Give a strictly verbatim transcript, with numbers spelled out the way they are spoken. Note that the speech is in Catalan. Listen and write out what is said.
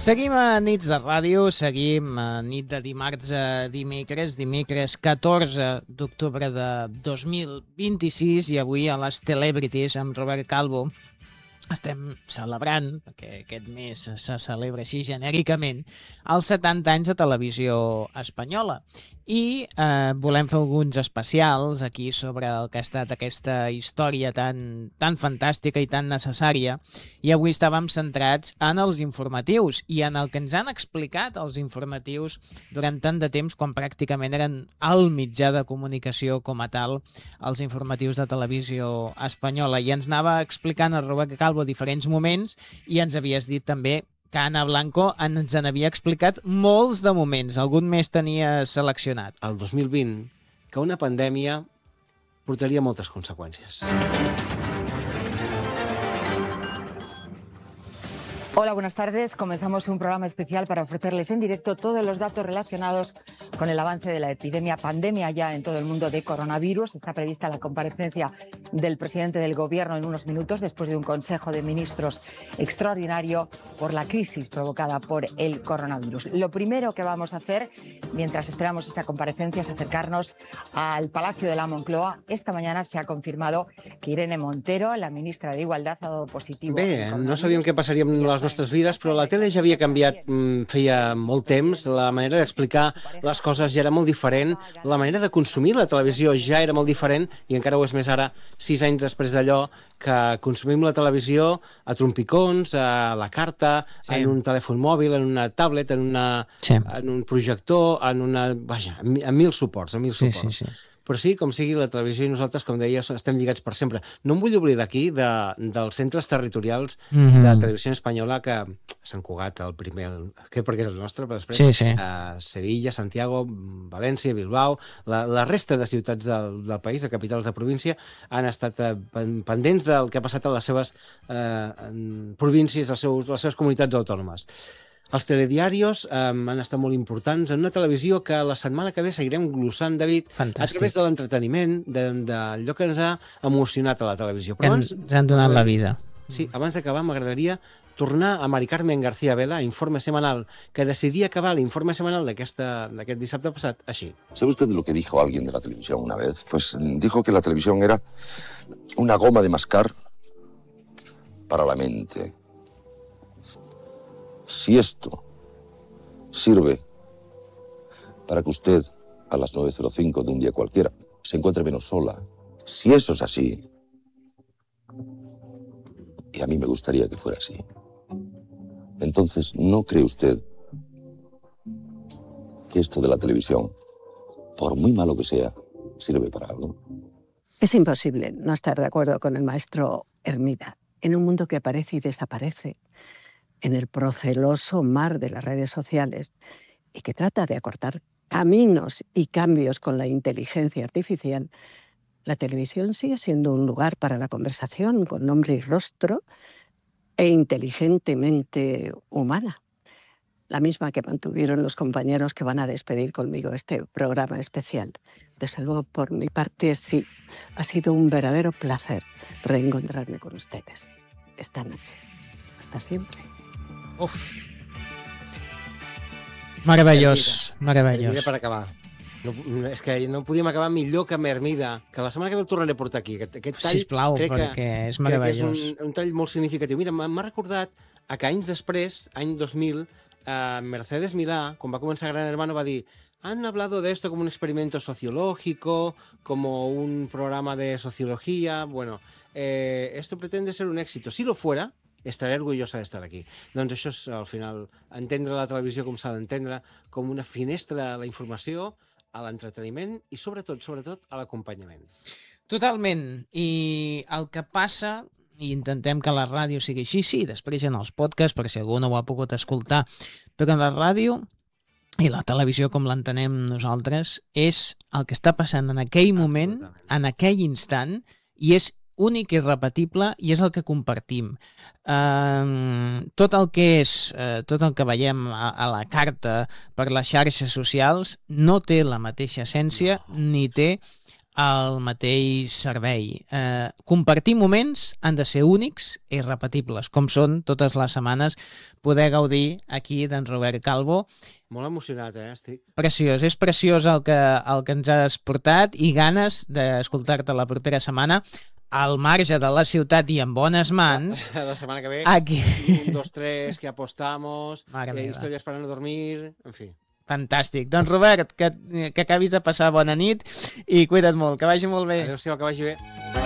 Seguim a Nits de Ràdio, seguim a nit de dimarts a dimecres, dimecres catorze d'octubre de dos mil vint-i-sis, i avui a les Celebrities amb Robert Calvo estem celebrant, perquè aquest mes se celebra així genèricament, els setanta anys de televisió espanyola. I eh, volem fer alguns especials aquí sobre el que ha estat aquesta història tan, tan fantàstica i tan necessària, i avui estàvem centrats en els informatius i en el que ens han explicat els informatius durant tant de temps, quan pràcticament eren el mitjà de comunicació com a tal, els informatius de televisió espanyola. I ens anava explicant el Robert Calvo diferents moments, i ens havies dit també que Ana Blanco ens en havia explicat molts de moments. Algun més tenia seleccionat. El dos mil vint, que una pandèmia portaria moltes conseqüències. Hola, buenas tardes. Comenzamos un programa especial para ofrecerles en directo todos los datos relacionados con el avance de la epidemia, pandemia ya en todo el mundo de coronavirus. Está prevista la comparecencia del presidente del Gobierno en unos minutos después de un Consejo de Ministros extraordinario por la crisis provocada por el coronavirus. Lo primero que vamos a hacer mientras esperamos esa comparecencia es acercarnos al Palacio de la Moncloa. Esta mañana se ha confirmado que Irene Montero, la ministra de Igualdad, ha dado positivo. Bé, no sabíem què passaria amb les nostres vides, però la tele ja havia canviat feia molt temps, la manera d'explicar les coses ja era molt diferent, la manera de consumir la televisió ja era molt diferent, i encara ho és més ara, sis anys després d'allò, que consumim la televisió a trompicons, a la carta, sí, en un telèfon mòbil, en una tablet, en, una, sí, en un projector, en una... Vaja, a mil suports, a mil sí, suports. Sí, sí. Però sí, com sigui, la televisió i nosaltres, com deia, estem lligats per sempre. No em vull oblidar aquí de, dels centres territorials mm-hmm. de televisió espanyola, que Sant Cugat, el primer, que perquè és el nostre, però després sí, sí. Uh, Sevilla, Santiago, València, Bilbao, la, la resta de ciutats del, del país, de capitals de província, han estat uh, pendents del que ha passat a les seves uh, províncies, als seus, les seves comunitats autònomes. Els telediarios eh, han estat molt importants en una televisió que la setmana que ve seguirem glossant, David, Fantàstic. A través de l'entreteniment, d'allò de, que ens ha emocionat a la televisió. Però que ens, ens han donat la vida. Sí, abans d'acabar m'agradaria tornar a Mari Carmen García Vela, Informe Semanal, que decidia acabar l'informe semanal d'aquest dissabte passat així. ¿Sabe usted lo que dijo alguien de la televisión una vez? Pues dijo que la televisión era una goma de mascar para la mente. Si esto sirve para que usted a las nueve cero cinco de un día cualquiera se encuentre menos sola, si eso es así, y a mí me gustaría que fuera así, entonces ¿no cree usted que esto de la televisión, por muy malo que sea, sirve para algo? Es imposible no estar de acuerdo con el maestro Hermida. En un mundo que aparece y desaparece, en el proceloso mar de las redes sociales, y que trata de acortar caminos y cambios con la inteligencia artificial, la televisión sigue siendo un lugar para la conversación con nombre y rostro e inteligentemente humana. La misma que mantuvieron los compañeros que van a despedir conmigo este programa especial. Desde luego, por mi parte, sí, ha sido un verdadero placer reencontrarme con ustedes esta noche. Hasta siempre. Uf. Meravellós, meravellós. Hermida per acabar. No, és que no podíem acabar millor que amb Hermida, que la setmana que ve el tornaré a portar aquí. Aquest, aquest tall, sisplau, crec perquè que, és meravellós. Crec que és un, un tall molt significatiu. Mira, m'ha recordat a que anys després, any dos mil, eh, Mercedes Milá, quan va començar Gran Hermano, va dir: han hablado de esto como un experimento sociológico, como un programa de sociología. Bueno, eh, esto pretende ser un éxito. Si lo fuera, estaré orgullosa d'estar aquí. Doncs això és, al final, entendre la televisió com s'ha d'entendre, com una finestra a la informació, a l'entreteniment i, sobretot, sobretot, a l'acompanyament. Totalment. I el que passa, i intentem que la ràdio sigui així, sí, després en els podcasts, per si algú no ho ha pogut escoltar, però en la ràdio i la televisió, com l'entenem nosaltres, és el que està passant en aquell moment, en aquell instant, i és únic i repetible, i és el que compartim. Uh, tot el que és, uh, tot el que veiem a, a la carta per les xarxes socials no té la mateixa essència ni té el mateix servei. Eh, compartir moments han de ser únics i repetibles, com són totes les setmanes poder gaudir aquí d'en Robert Calvo. Molt emocionat, eh, estic. Preciós, és preciós el que, el que ens has portat i ganes d'escoltar-te la propera setmana al marge de la ciutat i en bones mans. La, la setmana que ve, aquí. un, dos, tres, que apostamos, Mare que meva. històries para no dormir, en fi. Fantàstic. Doncs Robert, que, que acabis de passar bona nit i cuida't molt, que vagi molt bé. Adéu-siau, que vagi bé.